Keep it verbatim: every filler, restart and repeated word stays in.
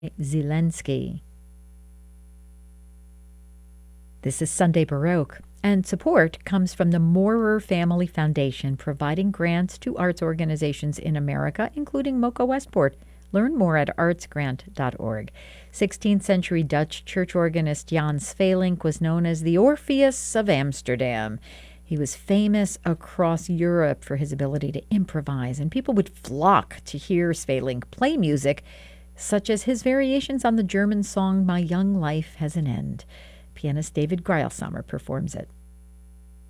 Zelensky. This is Sunday Baroque, and support comes from the Moorer Family Foundation, providing grants to arts organizations in America, including Mocha Westport. Learn more at arts grant dot org. sixteenth century Dutch church organist Jan Sweelinck was known as the Orpheus of Amsterdam. He was famous across Europe for his ability to improvise, and people would flock to hear Sweelinck play music, such as his variations on the German song My Young Life Has an End. Pianist David Greilsamer performs it.